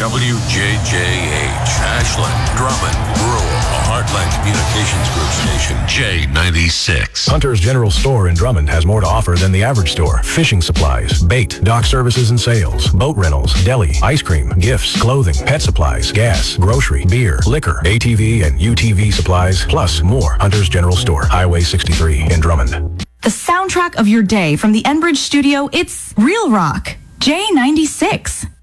WJJH, Ashland, Drummond, Rural, a Heartland Communications Group station, J96. Hunter's General Store in Drummond has more to offer than the average store. Fishing supplies, bait, dock services and sales, boat rentals, deli, ice cream, gifts, clothing, pet supplies, gas, grocery, beer, liquor, ATV and UTV supplies, plus more. Hunter's General Store, Highway 63 in Drummond. The soundtrack of your day from the Enbridge studio, it's real rock. J96.